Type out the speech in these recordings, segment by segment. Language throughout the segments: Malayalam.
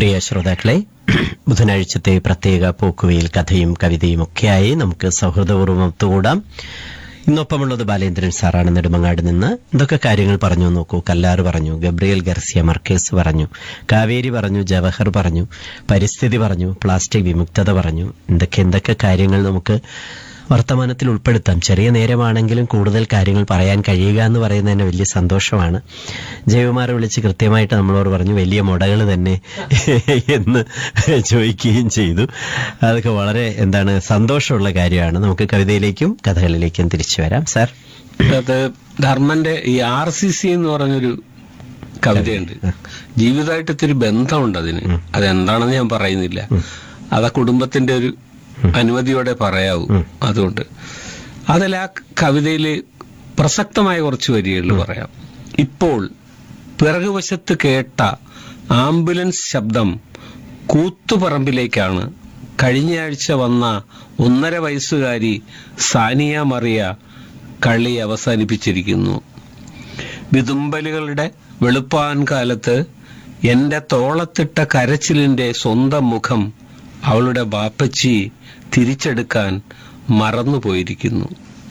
പ്രിയ ശ്രോതാക്കളെ, ബുധനാഴ്ചത്തെ പ്രത്യേക പോക്കുവയിൽ കഥയും കവിതയും ഒക്കെയായി നമുക്ക് സൗഹൃദപൂർവ്വം ഒത്തുകൂടാം. ഇന്നൊപ്പമുള്ളത് ബാലേന്ദ്രൻ സാറാണ് നെടുമങ്ങാട് നിന്ന്. എന്തൊക്കെ കാര്യങ്ങൾ പറഞ്ഞു നോക്കൂ. കല്ലാറ് പറഞ്ഞു, ഗബ്രിയേൽ ഗർസിയ മർക്കേസ് പറഞ്ഞു, കാവേരി പറഞ്ഞു, ജവഹർ പറഞ്ഞു, പരിസ്ഥിതി പറഞ്ഞു, പ്ലാസ്റ്റിക് വിമുക്തത പറഞ്ഞു. എന്തൊക്കെ കാര്യങ്ങൾ നമുക്ക് വർത്തമാനത്തിൽ ഉൾപ്പെടുത്താം. ചെറിയ നേരമാണെങ്കിലും കൂടുതൽ കാര്യങ്ങൾ പറയാൻ കഴിയുക എന്ന് പറയുന്നത് തന്നെ വലിയ സന്തോഷമാണ്. ജയകുമാരെ വിളിച്ച് കൃത്യമായിട്ട് നമ്മളോട് പറഞ്ഞു വലിയ മുടകൾ തന്നെ എന്ന് ചോദിക്കുകയും ചെയ്തു. അതൊക്കെ വളരെ സന്തോഷമുള്ള കാര്യമാണ്. നമുക്ക് കവിതയിലേക്കും കഥകളിലേക്കും തിരിച്ചു വരാം. സാർ, അത് ധർമ്മന്റെ ഈ RCC എന്ന് പറഞ്ഞൊരു കവിതയുണ്ട്. ജീവിതമായിട്ട് ഇത്തിരി ബന്ധമുണ്ട് അതിന്. അതെന്താണെന്ന് ഞാൻ പറയുന്നില്ല. അത് ആ കുടുംബത്തിന്റെ ഒരു അനുമതിയോടെ പറയാവൂ. അതുകൊണ്ട് അതിൽ ആ കവിതയില് പ്രസക്തമായ കുറച്ച് വരികൾ പറയാം. ഇപ്പോൾ പിറകുവശത്ത് കേട്ട ആംബുലൻസ് ശബ്ദം കൂത്തുപറമ്പിലേക്കാണ്. കഴിഞ്ഞയാഴ്ച വന്ന 1.5 വയസ്സുകാരി സാനിയ മറിയ കളി അവസാനിപ്പിച്ചിരിക്കുന്നു. വിതുമ്പലുകളുടെ വെളുപ്പാൻ കാലത്ത് എന്റെ തോളത്തിട്ട കരച്ചിലിന്റെ സ്വന്തം മുഖം അവളുടെ ബാപ്പച്ചി തിരിച്ചെടുക്കാൻ മറന്നുപോയിരിക്കുന്നു.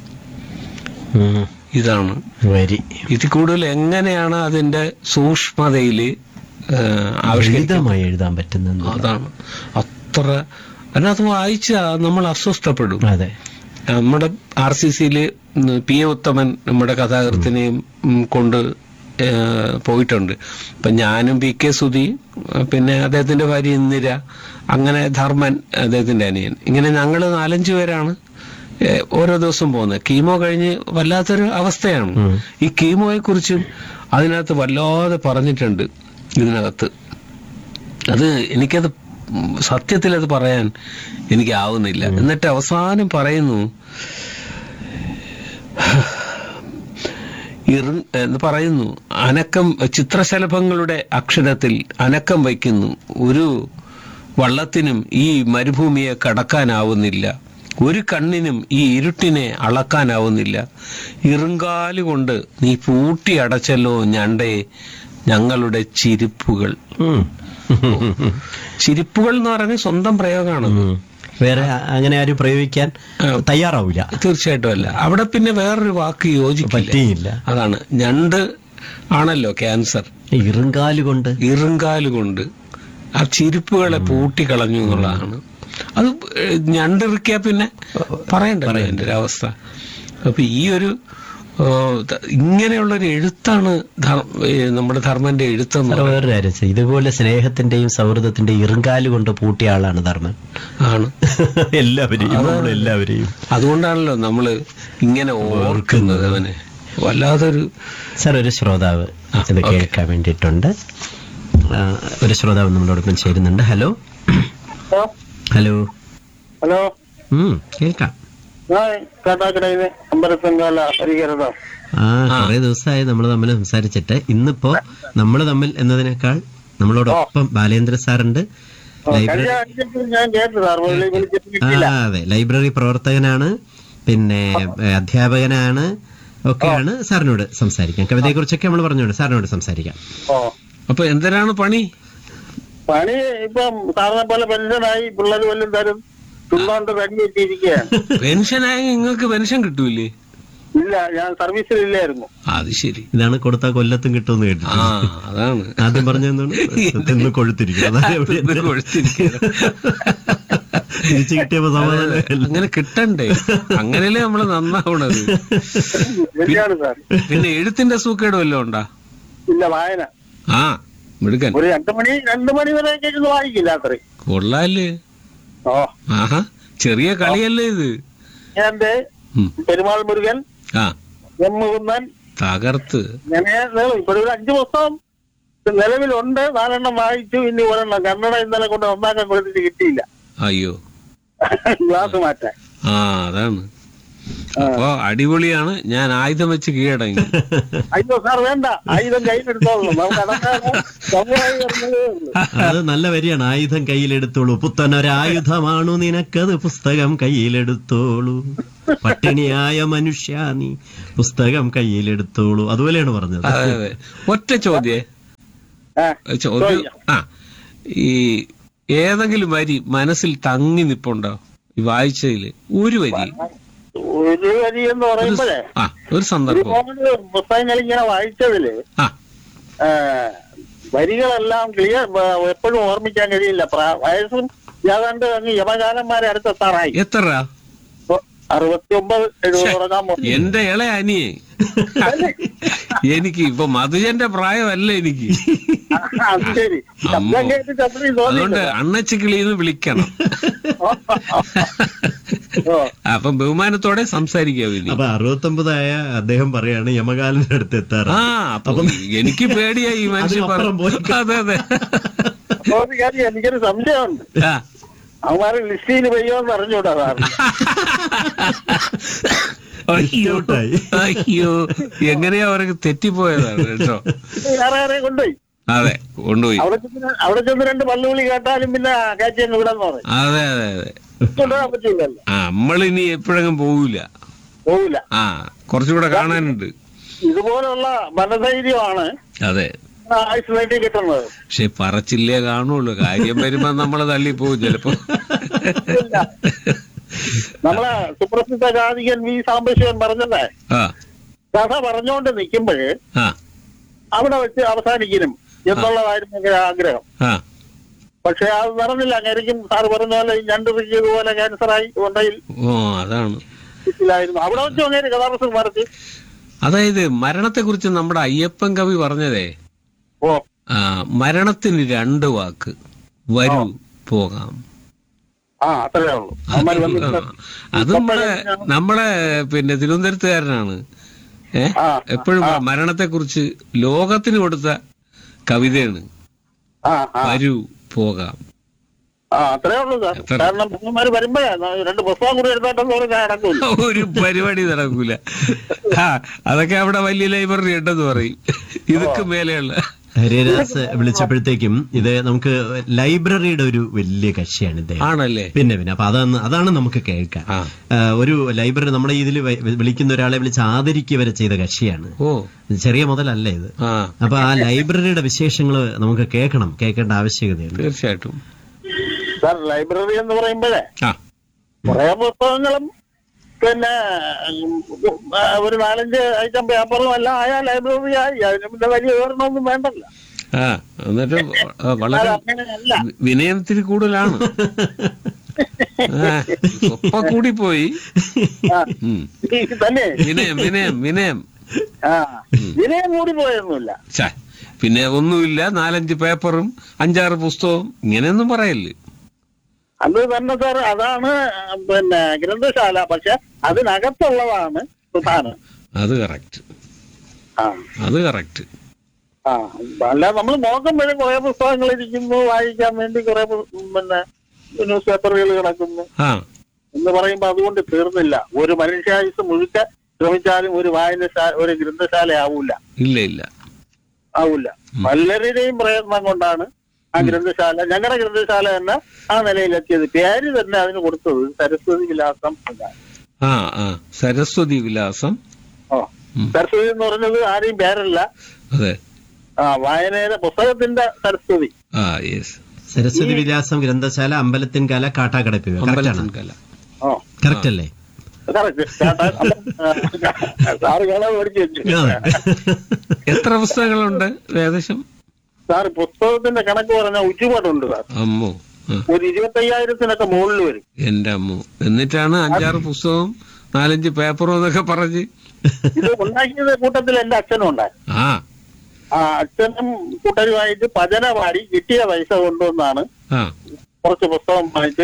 ഇതാണ് വരി. ഇത് കൂടുതൽ എങ്ങനെയാണ് അതിന്റെ സൂക്ഷ്മതയില് എഴുതാൻ പറ്റുന്നത്. അതാണ് അത്ര. അതിനകത്ത് വായിച്ചാ നമ്മൾ അസ്വസ്ഥപ്പെടും. അതെ. നമ്മുടെ RCCയില് PA ഉത്തമൻ നമ്മുടെ കഥാകൃത്തിനെയും കൊണ്ട് പോയിട്ടുണ്ട്. ഇപ്പൊ ഞാനും PK സുധി, പിന്നെ അദ്ദേഹത്തിന്റെ ഭാര്യ ഇന്ദിര, അങ്ങനെ ധർമ്മൻ അദ്ദേഹത്തിന്റെ അനിയൻ, ഇങ്ങനെ ഞങ്ങള് 4-5 പേരാണ് ഓരോ ദിവസം പോകുന്നത്. കീമോ കഴിഞ്ഞ് വല്ലാത്തൊരു അവസ്ഥയാണ്. ഈ കീമോയെ കുറിച്ചും അതിനകത്ത് വല്ലാതെ പറഞ്ഞിട്ടുണ്ട് ഇതിനകത്ത്. അത് എനിക്കത് സത്യത്തിൽ അത് പറയാൻ എനിക്കാവുന്നില്ല. എന്നിട്ട് അവസാനം പറയുന്നു, പറയുന്നു അനക്കം ചിത്രശലഭങ്ങളുടെ അക്ഷരത്തിൽ അനക്കം വയ്ക്കുന്നു. ഒരു വള്ളത്തിനും ഈ മരുഭൂമിയെ കടക്കാനാവുന്നില്ല. ഒരു കണ്ണിനും ഈ ഇരുട്ടിനെ അളക്കാനാവുന്നില്ല. ഇറുങ്കാലുകൊണ്ട് നീ പൂട്ടി അടച്ചല്ലോ ഞണ്ടേ ഞങ്ങളുടെ ചിരിപ്പുകൾ. ചിരിപ്പുകൾ എന്ന് പറഞ്ഞ സ്വന്തം പ്രയോഗമാണ്. വേറെ അങ്ങനെ ആരും പ്രയോഗിക്കാൻ തയ്യാറാവില്ല. തീർച്ചയായിട്ടും അല്ല. അവിടെ പിന്നെ വേറൊരു വാക്ക് യോജിക്കില്ല. അതാണ് ഞണ്ട് ആണല്ലോ ക്യാൻസർ. ഇറുങ്കാലുകൊണ്ട് ആ ചിരിപ്പുകളെ പൂട്ടിക്കളഞ്ഞു എന്നുള്ളതാണ്. അത് ഞണ്ടിറിക്കാ പിന്നെ പറയണ്ടല്ലോ എന്റെ ഒരു അവസ്ഥ. അപ്പൊ ഈ ഒരു ഇങ്ങനെയുള്ളൊരു എഴുത്താണ് നമ്മുടെ ധർമ്മന്റെ എഴുത്തെന്ന്. വേറൊരു കാര്യം, ഇതുപോലെ സ്നേഹത്തിന്റെയും സൗഹൃദത്തിന്റെയും ഇറുങ്കാല് കൊണ്ട് പൂട്ടിയ ആളാണ് ധർമ്മൻ. ആണ് എല്ലാവരെയും. അതുകൊണ്ടാണല്ലോ നമ്മള് ഇങ്ങനെ ഓർക്കുന്നത് അവനെ. വല്ലാതൊരു. സാർ, ഒരു ശ്രോതാവ് ഇത് കേൾക്കാൻ വേണ്ടിയിട്ടുണ്ട്. ഒരു ശ്രോതാവ് നമ്മളോടൊപ്പം ചേരുന്നുണ്ട്. Hello hello hello. കേൾക്കാം. കുറെ ദിവസമായി നമ്മൾ തമ്മിൽ സംസാരിച്ചിട്ട്. ഇന്നിപ്പോ നമ്മൾ തമ്മിൽ എന്നതിനേക്കാൾ നമ്മളോടൊപ്പം ബാലേന്ദ്ര സാറുണ്ട്. അതെ, ലൈബ്രറി പ്രവർത്തകനാണ്, പിന്നെ അധ്യാപകനാണ്, ഒക്കെയാണ്. സാറിനോട് സംസാരിക്കാം. കവിതയെ കുറിച്ചൊക്കെ നമ്മൾ പറഞ്ഞോണ്ട് സാറിനോട് സംസാരിക്കാം. അപ്പൊ എന്തിനാണ് പണി? ഇപ്പം സാറിനെ പോലെ പെൻഷനായി, പിള്ളേർ വല്ലതും തരും, തുള്ളോണ്ട് റെഡി വെച്ചിരിക്കുകയാണ്. പെൻഷനായി നിങ്ങൾക്ക് പെൻഷൻ കിട്ടൂലേ? ഇല്ല, ഞാൻ സർവീസിലില്ലായിരുന്നു. അത് ശരി. ഇതാണ് കൊടുത്ത കൊല്ലത്തും കിട്ടുമെന്ന് കേട്ടു. അതാണ് ആദ്യം പറഞ്ഞെന്ന് കൊഴുത്തിരിക്കും. തിരിച്ചു കിട്ടിയപ്പോ സമാധാനം. അങ്ങനെ കിട്ടണ്ടേ? അങ്ങനെയല്ലേ നമ്മള് നന്നാവണത്. പിന്നെ എഴുത്തിന്റെ സൂക്കേട് വല്ലതും ഉണ്ടാ? ഇല്ല, വായന. മിടുക്കൻ. ഒരു 2 മണി വരെ വായിക്കില്ല രാത്രി. കൊള്ളാല്ലേ? ചെറിയ കളിയല്ലേ ഇത്? എന്റെ പെരുമാൾ മുരുകൻ, എമ്മുകുന്നൻ, തകർത്ത്. ഇപ്പോഴൊരു 5 പുസ്തകം നിലവിലുണ്ട്. 4 വായിച്ചു. ഇനി 1 കന്നഡ ഇന്നലെ കൊണ്ട് നന്നാക്കാൻ കൊടുത്തിട്ട് കിട്ടിയില്ല. അയ്യോ, ക്ലാസ് മാറ്റാൻ. അതാണ്. അപ്പൊ അടിപൊളിയാണ്. ഞാൻ ആയുധം വെച്ച് കീഴടങ്ങി. അയ്യോ സാർ, വേണ്ട, ആയുധം കയ്യിലെടുത്തോളൂ. അത് നല്ല വരിയാണ്. ആയുധം കയ്യിലെടുത്തോളൂ, പുത്തനൊരായുധമാണു നിനക്കത്, പുസ്തകം കയ്യിലെടുത്തോളൂ, പട്ടിണിയായ മനുഷ്യ നീ പുസ്തകം കയ്യിലെടുത്തോളൂ. അതുപോലെയാണ് പറഞ്ഞത്. ഒറ്റ ചോദ്യം. ഈ ഏതെങ്കിലും വരി മനസ്സിൽ തങ്ങി നിപ്പുണ്ടോ ഈ വായിച്ചതില്? ഒരു വരി എന്ന് പറയുമ്പോഴേ ഒരു സന്ദർഭം പുസ്തകങ്ങൾ ഇങ്ങനെ വായിച്ചതില് വരികളെല്ലാം ക്ലിയർ എപ്പോഴും ഓർമ്മിക്കാൻ കഴിയില്ല. വയസ്സും ഏതാണ്ട് അങ്ങ് യമകാലന്മാരെ അടുത്തെത്താറായി. എത്ര? 69 70 എന്റെ ഇളയ അനിയെ. എനിക്ക് ഇപ്പൊ മധുജന്റെ പ്രായമല്ല എനിക്ക്. അതുകൊണ്ട് അണ്ണച്ചിക്കിളിന്ന് വിളിക്കണം. അപ്പം ബഹുമാനത്തോടെ സംസാരിക്കാവൂ. അപ്പൊ 69 ആയ അദ്ദേഹം പറയാണ് യമകാലന്റെ അടുത്ത് എത്താറ്. അപ്പം എനിക്ക് പേടിയായി ഈ മനുഷ്യൻ. അതെ അതെ. എനിക്കൊരു സംശയമുണ്ട്, അവന്മാരെ ലിസ്റ്റിന് പെയ്യോന്ന് അറിഞ്ഞൂടാ സാറിന്. അയ്യോ എങ്ങനെയാ അവർക്ക് തെറ്റിപ്പോയതാണ് കേട്ടോ. വേറെ കൊണ്ടുപോയി. അതെ കൊണ്ടുപോയി. അവിടെ ചെന്ന് 2 പള്ളുവിളി കേട്ടാലും പിന്നെ കാച്ചി അങ്ങ് വിടാന്ന് പറയും. അതെ അതെ അതെ. കൊണ്ടുപോകാൻ പറ്റൂലല്ലോ. നമ്മളിനി എപ്പോഴെങ്കിലും പോവില്ല. കുറച്ചുകൂടെ കാണാനുണ്ട്. ഇതുപോലുള്ള മനധൈര്യമാണ് അതെ ആയുസ് വേണ്ടി കിട്ടുന്നത്. പക്ഷെ പറച്ചില്ലേ കാണുള്ളൂ, കാര്യം വരുമ്പോ നമ്മള് തള്ളിപ്പോവും ചിലപ്പോ. നമ്മളെ സുപ്രസിദ്ധ ഗായകൻ വി സാംബശിവൻ പറഞ്ഞല്ലേ, കഥ പറഞ്ഞുകൊണ്ട് നിൽക്കുമ്പോഴ് അവിടെ വെച്ച് അവസാനിക്കണം എന്നുള്ളതായിരുന്നു എന്റെ ആഗ്രഹം. പക്ഷെ അത് നടന്നില്ല. അങ്ങനെയും സാറ് പറഞ്ഞ പോലെ ഞണ്ടുപോലെ ക്യാൻസറായി കൊണ്ടയിൽ അതാണ് അവിടെ വെച്ച് അങ്ങനെ കഥാപ്രസംഗം മറിച്ച്. അതായത് മരണത്തെ കുറിച്ച് നമ്മുടെ അയ്യപ്പൻ കവി പറഞ്ഞതേ, മരണത്തിന് 2 വാക്ക്, വരൂ പോകാം. അത്രേ ഉള്ളൂ. അത് നമ്മളെ പിന്നെ തിരുവനന്തപുരത്തുകാരനാണ്. എപ്പോഴും മരണത്തെ കുറിച്ച് ലോകത്തിന് കൊടുത്ത കവിതയാണ് വരൂ പോകാം. അത്രേ ഉള്ളൂ സാർ. കാരണം പുള്ളിമാര് വരുമ്പോഴേ 2 പുസ്തകം കൂടി എടുത്തോട്ടെന്ന് നടക്കൂല, ഒരു പരിപാടി നടക്കൂല. അതൊക്കെ അവിടെ വലിയ ലൈബ്രറി ഉണ്ടെന്ന് പറയും. ഇതൊക്കെ മേലെയുള്ള ഹരിരാസ് വിളിച്ചപ്പോഴത്തേക്കും ഇത് നമുക്ക് ലൈബ്രറിയുടെ ഒരു വലിയ കക്ഷിയാണ് ഇദ്ദേഹം. ആണല്ലേ? പിന്നെ അപ്പൊ അതാണ് നമുക്ക് കേൾക്കാൻ. ഒരു ലൈബ്രറി നമ്മുടെ ഇതിൽ വിളിക്കുന്ന ഒരാളെ വിളിച്ച് ആദരിക്കുക വരെ ചെയ്ത കക്ഷിയാണ്. ചെറിയ മുതലല്ല ഇത്. അപ്പൊ ആ ലൈബ്രറിയുടെ വിശേഷങ്ങൾ നമുക്ക് കേൾക്കേണ്ട ആവശ്യകതയുണ്ട്. തീർച്ചയായിട്ടും സാർ. ലൈബ്രറി എന്ന് പറയുമ്പോഴേ കുറെ പുസ്തകങ്ങളും പിന്നെ ഒരു 4-5 ഐറ്റം പേപ്പറും എല്ലാം ആയ ലൈബ്രറി ആയി. അതിന് പിന്നെ വലിയ വിവരണമൊന്നും വേണ്ടല്ലോ. എന്നിട്ട് വളരെ വിനയത്തിന് കൂടുതലാണ്. കൂടി പോയി തന്നെ വിനയം കൂടി പോയൊന്നുമില്ല. പിന്നെ ഒന്നുമില്ല, 4-5 പേപ്പറും 5-6 പുസ്തകവും ഇങ്ങനെയൊന്നും പറയല്ലേ. അത് തന്നെ സാർ. അതാണ് പിന്നെ ഗ്രന്ഥശാല. പക്ഷെ അതിനകത്തുള്ളതാണ് പ്രധാനം. അത് കറക്റ്റ്. അല്ല, നമ്മൾ നോക്കുമ്പോഴും കുറെ പുസ്തകങ്ങൾ ഇരിക്കുന്നു, വായിക്കാൻ വേണ്ടി കുറെ പിന്നെ ന്യൂസ് പേപ്പറുകൾ കിടക്കുന്നു എന്ന് പറയുമ്പോ അതുകൊണ്ട് തീർന്നില്ല. ഒരു മനുഷ്യായുസ് മുഴുക്ക ശ്രമിച്ചാലും ഒരു ഒരു ഗ്രന്ഥശാല ആവൂല. ആവൂല. പലരുടെയും പ്രയത്നം കൊണ്ടാണ് ആ ഗ്രന്ഥശാല, ഞങ്ങളുടെ ഗ്രന്ഥശാല തന്നെ ആ നിലയിലെത്തിയത്. പേര് തന്നെ അതിന് കൊടുത്തത് സരസ്വതി വിലാസം എന്നാണ്. സരസ്വതി വിലാസം. സരസ്വതി എന്ന് പറഞ്ഞത് ആരെയും പേരല്ല, വായനയുടെ പുസ്തകത്തിന്റെ സരസ്വതി. സരസ്വതി വിലാസം ഗ്രന്ഥശാല, അമ്പലത്തിൻകാല, കാട്ടാക്കടപ്പ്. കറക്റ്റ് അല്ലേ? എത്ര പുസ്തകങ്ങളുണ്ട് ഏകദേശം സാർ? പുസ്തകത്തിന്റെ കണക്ക് പറഞ്ഞാൽ ഒരുപാടുണ്ട് സാർ. ഒരു 25,000-നൊക്കെ മുകളിൽ വരും. എന്റെ അമ്മോ. എന്നിട്ടാണ് 5-6 പുസ്തകവും 4-5 പേപ്പറും എന്നൊക്കെ പറഞ്ഞ് ഇത് ഉണ്ടാക്കിയത്. കൂട്ടത്തിൽ എന്റെ അച്ഛനും ഉണ്ടായി. അച്ഛനും കൂട്ടരുമായിട്ട് ഭജന പാടി കിട്ടിയ പൈസ കൊണ്ടുവന്നാണ് കുറച്ച് പുസ്തകം വാങ്ങിച്ച്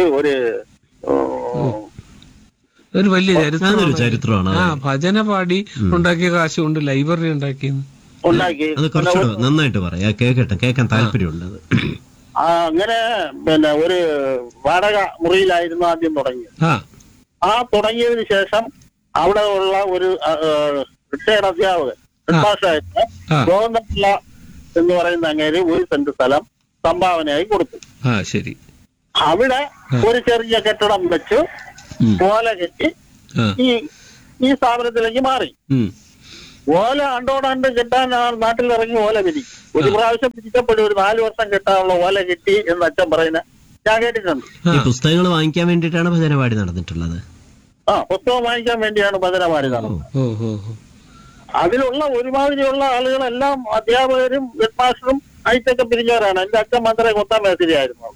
ഒരു വലിയ ചരിത്രമാണ്. ഭജന പാടി ഉണ്ടാക്കിയ കാശ് കൊണ്ട് ലൈബ്രറി ഉണ്ടാക്കി. അത് കുറച്ചുകൂടെ നന്നായിട്ട് പറയാം, കേൾക്കാൻ താല്പര്യമുള്ളത്. അങ്ങനെ പിന്നെ ഒരു വാടക മുറിയിലായിരുന്നു ആദ്യം തുടങ്ങിയത്. തുടങ്ങിയതിന് ശേഷം അവിടെ ഉള്ള ഒരു റിട്ടയർഡ് അധ്യാപകൻ ഗോവിന്ദപിള്ള എന്ന് പറയുന്ന അങ്ങേര് 1 സെന്റ് സ്ഥലം സംഭാവനയായി കൊടുത്തു. ശരി. അവിടെ ഒരു ചെറിയ കെട്ടിടം വെച്ച് ഓല കെട്ടി ഈ സ്ഥാപനത്തിലേക്ക് മാറി. ഓല അണ്ടോടാണ്ട് കിട്ടാൻ നാട്ടിലിറങ്ങി ഓല പിരിക്കും. ഒരു പ്രാവശ്യം പിരിക്കപ്പെടും, ഒരു 4 വർഷം കിട്ടാനുള്ള ഓല കിട്ടി എന്ന് അച്ഛൻ പറയുന്ന ഞാൻ കേട്ടിട്ടുണ്ട്. ഈ പുസ്തകങ്ങൾ വാങ്ങിക്കാൻ വേണ്ടിയിട്ടാണ് ഭജനപാടി നടന്നിട്ടുള്ളത്. പുസ്തകം വാങ്ങിക്കാൻ വേണ്ടിയാണ് ഭജനപാടി നടന്നത്. അതിലുള്ള ഒരുമാതിരിയുള്ള ആളുകളെല്ലാം അധ്യാപകരും ഹെഡ് മാസ്റ്ററും ആയിട്ടൊക്കെ പിരിഞ്ഞവരാണ്. എന്റെ അച്ഛൻ മാത്രമേ കൊത്താൻ മേസ്തിരിയായിരുന്നു.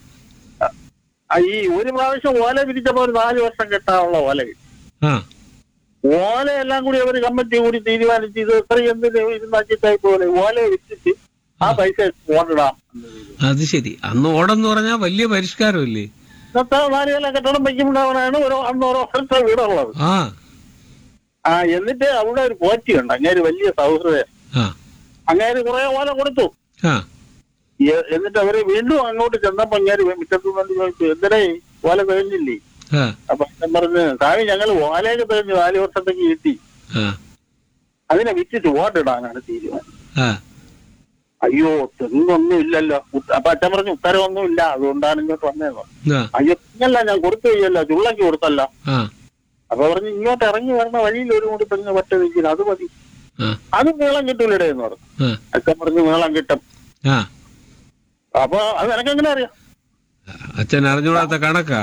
ഈ ഒരു പ്രാവശ്യം ഓല പിരിച്ചപ്പോ ഒരു 4 വർഷം കിട്ടാനുള്ള ഓല കിട്ടി. ഓലയെല്ലാം കൂടി അവർ കമ്മിറ്റി കൂടി തീരുമാനിച്ച് ഇത് എത്രയും എന്തിന് ഇരുന്നാക്കിട്ടായി പോലെ ഓല വിറ്റിട്ട് ആ പൈസ ഓടിടാം. അത് ശരി. അന്ന് ഓടെന്ന് പറഞ്ഞാൽ വലിയ പരിഷ്കാരമല്ലേ? ഇന്നത്തെ 4 നില കെട്ടിടം വയ്ക്കുമ്പോഴാണ് അന്നോരോ വീടുള്ളത്. എന്നിട്ട് അവിടെ ഒരു പോറ്റിയുണ്ട്, അങ്ങേര് വലിയ സൗഹൃദം. അങ്ങേര് കുറെ ഓല കൊടുത്തു. എന്നിട്ട് അവര് വീണ്ടും അങ്ങോട്ട് ചെന്നപ്പോ അങ്ങേര് മുറ്റത്ത് നിന്ന് ചോദിച്ചു, എന്തിനേ ഓല കഴിഞ്ഞില്ലേ? അപ്പൊ ഞാൻ പറഞ്ഞു, സ്വാമി ഞങ്ങൾ ഓലയൊക്കെ കഴിഞ്ഞു 4 വർഷത്തേക്ക് കിട്ടി, അതിനെ വിറ്റിട്ട് വോട്ടിടാനാണ് തീരുമാനം. അയ്യോ തെങ്ങൊന്നും ഇല്ലല്ലോ. അപ്പൊ അച്ഛൻ പറഞ്ഞു ഉത്തരവൊന്നും ഇല്ല, അതുകൊണ്ടാണ് ഇങ്ങോട്ട് വന്നേന്നോ. അയ്യോ തെങ്ങല്ല, ഞാൻ കൊടുത്തു കഴിയല്ലോ, ചുള്ളക്ക് കൊടുത്തല്ലോ. അപ്പൊ പറഞ്ഞു ഇങ്ങോട്ട് ഇറങ്ങി വരുന്ന വഴിയിൽ ഒരു കൂടി തെങ്ങ് പറ്റ നിൽക്കില്ല, അത് മതി, അത് നീളം കിട്ടൂലേ എന്ന് പറഞ്ഞു. അച്ഛൻ പറഞ്ഞു നീളം കിട്ടും. അപ്പൊ അത് എനക്കെങ്ങനെ അറിയാം? അച്ഛൻ അറിഞ്ഞൂടാത്ത കണക്കാ.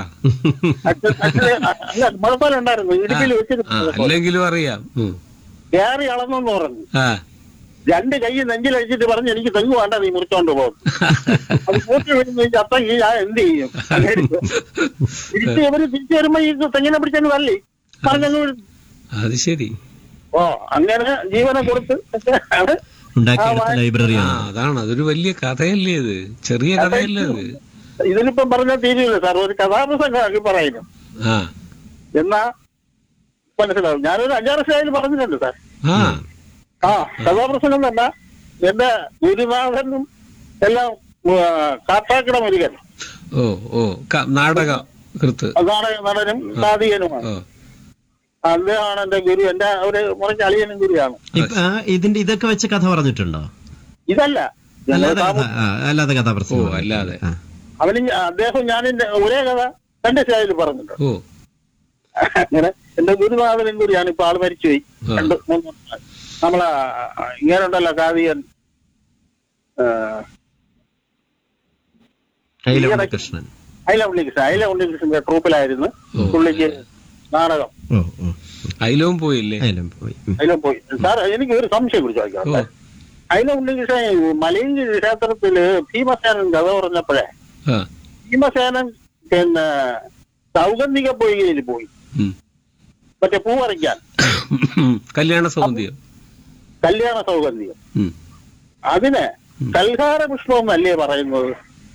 അല്ല മുഴപ്പാലുണ്ടായിരുന്നു, ഇടുക്കിയിൽ വെച്ചിരുന്നു, അല്ലെങ്കിലും അറിയാം. കയറി അളന്നെന്ന് പറഞ്ഞു. 2 കൈ നെഞ്ചിലഴിച്ചിട്ട് പറഞ്ഞു എനിക്ക് തെങ്ങ് വേണ്ട, നീ മുറിച്ചോണ്ട് പോകും. അത് കൂട്ടി വരുന്ന അത്ത ഈ ഞാൻ എന്ത് ചെയ്യും? തിരിച്ച് ഇവര് തിരിച്ചു വരുമ്പോ ഈ തെങ്ങിനെ പിടിച്ചങ്ങ് തള്ളി പറഞ്ഞങ്ങ്. അത് ശരി. അങ്ങനെ ജീവനെ കൊടുത്ത് ലൈബ്രറിയാണ്. അതാണ്, അതൊരു വലിയ കഥയല്ലേ അത്, ചെറിയ കഥയല്ലേ അത്. ഇതിനിപ്പം പറഞ്ഞാൽ തീരുമില്ല സാർ, ഒരു കഥാപ്രസംഗമാക്കി പറയുന്നു എന്നാ മനസ്സിലാവും. ഞാനൊരു 5-6 സ്റ്റൈൽ പറഞ്ഞിട്ടുണ്ട് സാർ. കഥാപ്രസംഗം തന്നെ. എന്റെ ഗുരുനാഥനും എല്ലാം കാട്ടാക്കട മുരുകൻ നാടക നടനും സാധികനുമാണ്. അദ്ദേഹമാണ് എന്റെ ഗുരു. എന്റെ ഒരു മുറയ്ക്ക് അളിയനും ഗുരുവാണ്. ഇതൊക്കെ വെച്ച് കഥ പറഞ്ഞിട്ടുണ്ടോ? ഇതല്ല, അല്ലാതെ കഥാപ്രസംഗം അല്ലാതെ. അദ്ദേഹം ഞാൻ ഒരേ കഥ 2 സ്റ്റൈലിൽ പറഞ്ഞിട്ടുണ്ട്. അങ്ങനെ എന്റെ ഗുരുനാഥനും കൂടിയാണ്. ഇപ്പൊ ആള് മരിച്ചുപോയി. 2-3 വർഷം. നമ്മളെ ഇങ്ങനെ ഉണ്ടല്ലോ കാവ്യൻ അയില ഉണ്ണികൃഷ്ണൻ. അയില ഉണ്ണികൃഷ്ണന്റെ ട്രൂപ്പിലായിരുന്നു പുള്ളിക്ക് നാടകം. അയിലവും പോയില്ലേ? അയിലും പോയി. സാർ എനിക്ക് ഒരു സംശയം കുറിച്ച് ചോദിക്കാം. അയില ഉണ്ണികൃഷ്ണൻ മലയങ്കി ക്ഷേത്രത്തില് ഭീമസേനൻ കഥ പറഞ്ഞപ്പോഴേ ഭീമസേനൻ പിന്നെ സൗഗന്ധിക പൊയ്കയിൽ പോയി മറ്റേ പൂ പറിക്കാൻ. കല്യാണ സൗഗന്ധികം. അതിന് കൽഹാര പുഷ്പം എന്നല്ലേ പറയുന്നത്?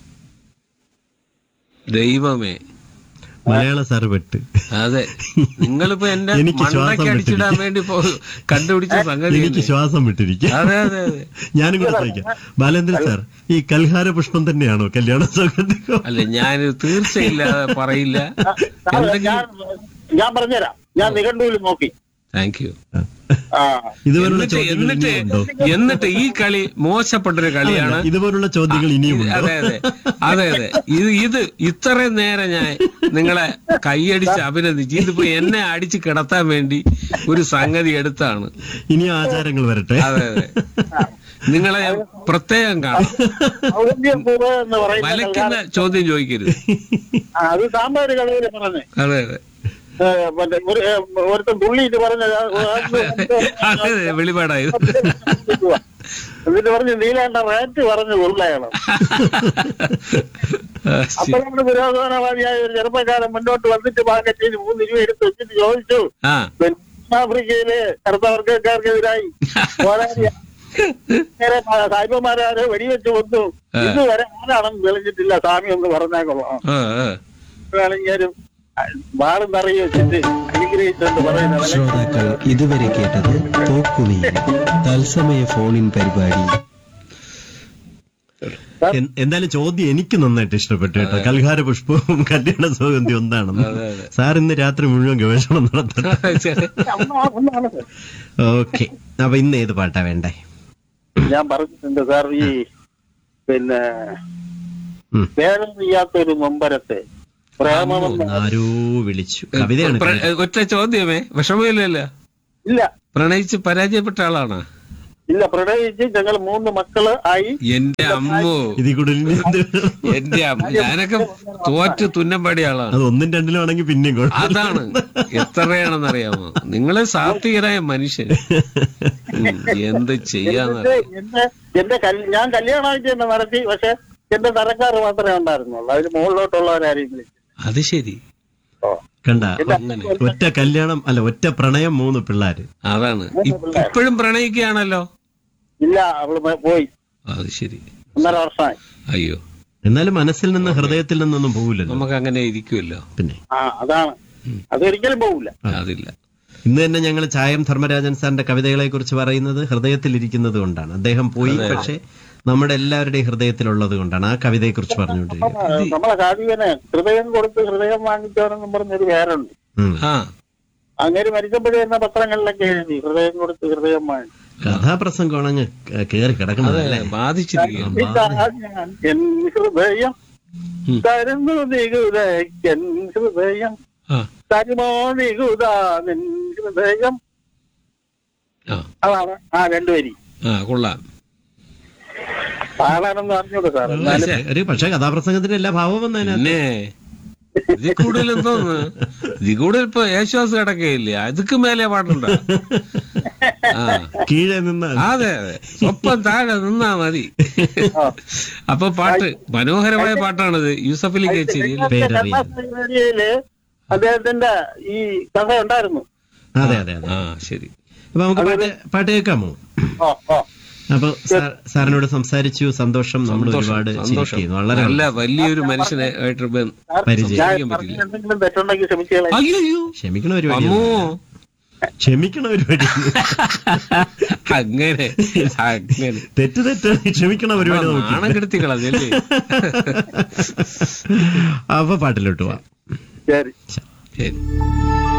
ദൈവമേ, മലയാള സാർ പെട്ട്. അതെ, നിങ്ങളിപ്പോ എന്റെ അടിച്ചിടാൻ വേണ്ടി കണ്ടുപിടിച്ച സംഗതി. എനിക്ക് ശ്വാസം വിട്ടിരിക്കും. അതെ അതെ അതെ. ഞാനും കൂടെ ചോദിക്കാം, ബാലേന്ദ്രൻ സാർ, ഈ കൽഹാര പുഷ്പം തന്നെയാണോ കല്യാണ സൗഗന്ധികം? അല്ല, ഞാൻ തീർച്ചയില്ലാതെ പറയില്ല. ഞാൻ പറഞ്ഞുതരാം. ഞാൻ നിഘണ്ടുവിൽ നോക്കി. Thank you. എന്നിട്ട് ഈ കളി മോശപ്പെട്ടൊരു കളിയാണ്. ഇതുപോലുള്ള ചോദ്യങ്ങൾ ഇനിയും. അതെ അതെ അതെ അതെ. ഇത് ഇത്രയും നേരം ഞാൻ നിങ്ങളെ കൈയടിച്ച് അഭിനന്ദിച്ചു. ഇതിപ്പോ എന്നെ അടിച്ച് കിടത്താൻ വേണ്ടി ഒരു സംഗതി എടുത്താണ്. ഇനിയും ആചാരങ്ങൾ വരട്ടെ. അതെ അതെ. നിങ്ങളെ പ്രത്യേകം കാണാം. വലയ്ക്കുന്ന ചോദ്യം ചോദിക്കരുത്. അത് സാമ്പാര് കളിയിൽ പറഞ്ഞേ. അതെ അതെ. ഒരുത്തൻ തുള്ളിയിട്ട് പറഞ്ഞ വെളിപാടായത്. എന്നിട്ട് പറഞ്ഞ് നീലാണ്ട റേറ്റ് പറഞ്ഞ് ഉള്ളയാണ്. അപ്പൊ നമ്മുടെ പുരോഗമനവാദിയായ ഒരു ചെറുപ്പക്കാരൻ മുന്നോട്ട് വന്നിട്ട് പാക്കറ്റിൽ 3 രൂപ എടുത്ത് വെച്ചിട്ട് ചോദിച്ചു, ദക്ഷിണാഫ്രിക്കയിലെ കറുത്തവർഗക്കാർക്കെതിരായി പോരാടിയ സായിപ്പന്മാരെ വെടിവെച്ച് കൊന്നു, ഇതുവരെ ആരാണെന്ന് തെളിഞ്ഞിട്ടില്ല, സ്വാമി ഒന്ന് പറഞ്ഞാൽ കൊള്ളാം. വേണമെങ്കിലും ശ്രോതാക്കൾ ഇതുവരെ കേട്ടത് പോക്കുവെയിൽ തത്സമയ ഫോണിൻ പരിപാടി. എന്തായാലും ചോദ്യം എനിക്ക് നന്നായിട്ട് ഇഷ്ടപ്പെട്ടു കേട്ടോ. കൽഹാര പുഷ്പവും കല്യാണ സൗഗന്ധി ഒന്നാണെന്ന്. സാർ ഇന്ന് രാത്രി മുഴുവൻ ഗവേഷണം നടത്തണം. ഓക്കെ, അപ്പൊ ഇന്ന് ഏത് പാട്ടാ വേണ്ടേ? ഞാൻ പറഞ്ഞിട്ടുണ്ട് സാർ, ഈ പിന്നെ വേദം ചെയ്യാത്തൊരു നൊമ്പരത്തെ ആരോ വിളിച്ചു. കവിതയാണ്. ഒറ്റ ചോദ്യമേ, വിഷമമില്ലല്ലോ. ഇല്ല, പ്രണയിച്ച് പരാജയപ്പെട്ട ആളാണ്. ഇല്ല, പ്രണയിച്ച് ഞങ്ങൾ 3 മക്കള് ആയി. എന്റെ അമ്മോ, ഇതിൽ കൂടുതൽ എന്റെ അമ്മ, ഞാനൊക്കെ തോറ്റ് തുന്നം പാടിയ ആളാണ്. അത് 1ഉം 2ലും ആണെങ്കിൽ പിന്നെയും കുഴപ്പമില്ല. അതാണ് എത്രയാണെന്നറിയാമോ നിങ്ങളെ സാത്വികരായ മനുഷ്യൻ. എന്ത് ചെയ്യാന്നറിയാം. ഞാൻ കല്യാണമായിട്ട് തന്നെ നടത്തി. പക്ഷെ എന്റെ തരക്കാർ മാത്രമേ ഉണ്ടായിരുന്നുള്ളൂ, അതിന് മുകളിലോട്ടുള്ളവരാരെങ്കിലും. അത് ശരി. കണ്ട, ഒറ്റ കല്യാണം അല്ല, ഒറ്റ പ്രണയം 3 പിള്ളേര്. അതാണ്. ഇപ്പോഴും പ്രണയിക്കുകയാണല്ലോ. ഇല്ല, അവള് പോയി. അത് ശരി. 1.5 വർഷമായി. അയ്യോ, എന്നാലും മനസ്സിൽ നിന്ന് ഹൃദയത്തിൽ നിന്നൊന്നും പോകില്ലല്ലോ. നമുക്ക് അങ്ങനെ ഇരിക്കുമല്ലോ. പിന്നെ അതാണ്, അതൊരിക്കലും പോകില്ല. അതില്ല. ഇന്ന് തന്നെ ഞങ്ങൾ ചായം ധർമ്മരാജൻ സാറിന്റെ കവിതകളെ കുറിച്ച് പറയുന്നത് ഹൃദയത്തിൽ ഇരിക്കുന്നത് കൊണ്ടാണ്. അദ്ദേഹം പോയി, പക്ഷെ നമ്മുടെ എല്ലാവരുടെയും ഹൃദയത്തിലുള്ളത് കൊണ്ടാണ് ആ കവിതയെ കുറിച്ച് പറഞ്ഞുകൊണ്ടിരിക്കുന്നത്. നമ്മളെ കാവ്യനെ ഹൃദയം കൊടുത്ത് ഹൃദയം വാങ്ങിച്ചവനെന്നും പറഞ്ഞൊരു പേരുണ്ട്. അങ്ങനെ മരിച്ചപ്പോഴേ എന്ന പത്രങ്ങളിലൊക്കെ എഴുതി, ഹൃദയം കൊടുത്ത് ഹൃദയം വാങ്ങി. കഥാപ്രസംഗമാണങ്ങ് കേറി കിടക്കുന്നത്. ബാധിച്ചിരിക്കുകയാണ്. ഹൃദയം തരുന്നു നികുതൻ ഹൃദയം തരുമോ നികുതാൻ ഹൃദയം. അതാണ് ആ 2 വരി. കൊള്ളാം. പാടാനെന്ന് അറിഞ്ഞൂടെ സാർ. പക്ഷെ കഥാപ്രസംഗത്തിന്റെ എല്ലാ ഭാവവും പിന്നെ ഇതിൽ കൂടുതൽ എന്തോന്ന്, ഇതിൽ കൂടുതൽ ഇപ്പൊ യേശുദാസ് കിടക്കയില്ലേ, അതുക്ക് മേലെ പാടുണ്ട. കീഴെ നിന്ന്, അതെ അതെ, ഒപ്പം താഴെ നിന്നാ മതി. അപ്പൊ പാട്ട് മനോഹരമായ പാട്ടാണിത്. യൂസഫ് അലി കേച്ചേരി അദ്ദേഹത്തിന്റെ ഈ കഥ ഉണ്ടായിരുന്നു. അതെ അതെ അതെ. ശരി. അപ്പൊ നമുക്ക് പാട്ട് കേൾക്കാമോ? അപ്പൊ സാറിനോട് സംസാരിച്ചു, സന്തോഷം. നമ്മൾ ഒരുപാട് വളരെ നല്ല വലിയൊരു മനുഷ്യനായിട്ട് പരിചയം. ക്ഷമിക്കണ പരിപാടി, ക്ഷമിക്കണ പരിപാടി. അങ്ങനെ അങ്ങനെ തെറ്റ് ക്ഷമിക്കണ പരിപാടി ആണെടുത്തിക്കളല്ലേ. അപ്പൊ പാട്ടിലോട്ട് പോവാം. ശരി ശരി.